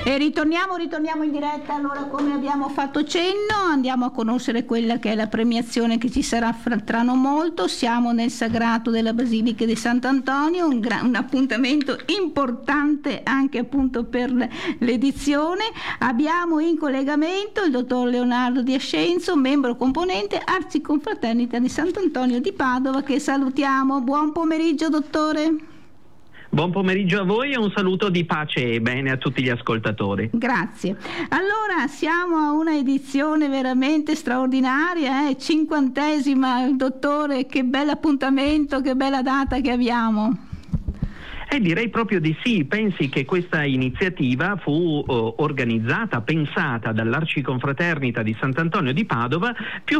E ritorniamo in diretta. Allora, come abbiamo fatto cenno, andiamo a conoscere quella che è la premiazione che ci sarà tra non molto. Siamo nel Sagrato della Basilica di Sant'Antonio, un appuntamento importante anche appunto per l'edizione. Abbiamo in collegamento il dottor Leonardo Di Ascenzo, membro componente Arciconfraternita di Sant'Antonio di Padova, che salutiamo. Buon pomeriggio, dottore. Buon pomeriggio a voi e un saluto di pace e bene a tutti gli ascoltatori. Grazie. Allora, siamo a una edizione veramente straordinaria, 50ª, dottore, che bell'appuntamento, che bella data che abbiamo. Direi proprio di sì. Pensi che questa iniziativa fu organizzata, pensata dall'Arciconfraternita di Sant'Antonio di Padova più